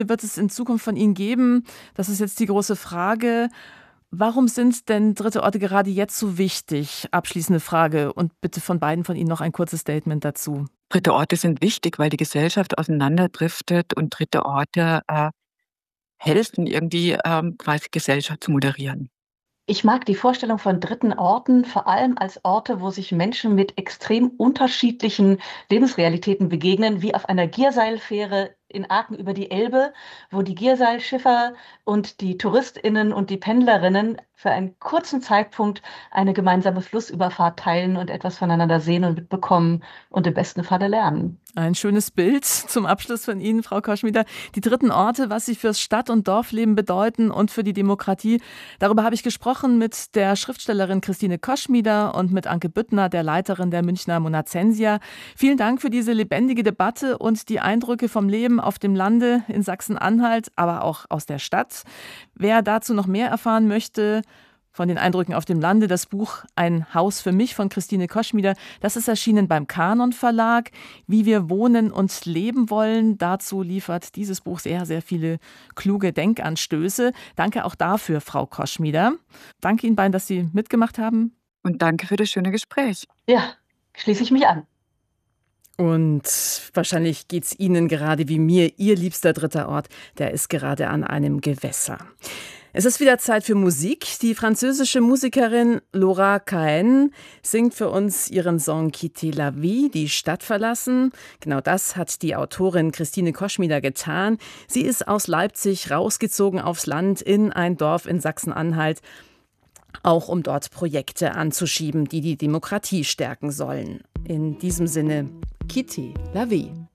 wird es in Zukunft von Ihnen geben? Das ist jetzt die große Frage. Warum sind denn dritte Orte gerade jetzt so wichtig? Abschließende Frage und bitte von beiden von Ihnen noch ein kurzes Statement dazu. Dritte Orte sind wichtig, weil die Gesellschaft auseinanderdriftet und dritte Orte helfen irgendwie quasi Gesellschaft zu moderieren. Ich mag die Vorstellung von dritten Orten, vor allem als Orte, wo sich Menschen mit extrem unterschiedlichen Lebensrealitäten begegnen, wie auf einer Gierseilfähre in Aachen über die Elbe, wo die Gierseilschiffer und die TouristInnen und die Pendlerinnen für einen kurzen Zeitpunkt eine gemeinsame Flussüberfahrt teilen und etwas voneinander sehen und mitbekommen und im besten Falle lernen. Ein schönes Bild zum Abschluss von Ihnen, Frau Koschmider. Die dritten Orte, was sie fürs Stadt- und Dorfleben bedeuten und für die Demokratie. Darüber habe ich gesprochen mit der Schriftstellerin Christine Koschmider und mit Anke Büttner, der Leiterin der Münchner Monacensia. Vielen Dank für diese lebendige Debatte und die Eindrücke vom Leben auf dem Lande in Sachsen-Anhalt, aber auch aus der Stadt. Wer dazu noch mehr erfahren möchte, von den Eindrücken auf dem Lande, das Buch Ein Haus für mich von Christine Koschmider, das ist erschienen beim Kanon Verlag. Wie wir wohnen und leben wollen, dazu liefert dieses Buch sehr, sehr viele kluge Denkanstöße. Danke auch dafür, Frau Koschmider. Danke Ihnen beiden, dass Sie mitgemacht haben. Und danke für das schöne Gespräch. Ja, schließe ich mich an. Und wahrscheinlich geht es Ihnen gerade wie mir. Ihr liebster dritter Ort, der ist gerade an einem Gewässer. Es ist wieder Zeit für Musik. Die französische Musikerin Laura Cahen singt für uns ihren Song Quitter la vie, die Stadt verlassen. Genau das hat die Autorin Christine Koschmider getan. Sie ist aus Leipzig rausgezogen aufs Land in ein Dorf in Sachsen-Anhalt, auch um dort Projekte anzuschieben, die die Demokratie stärken sollen. In diesem Sinne, Quitter la vie.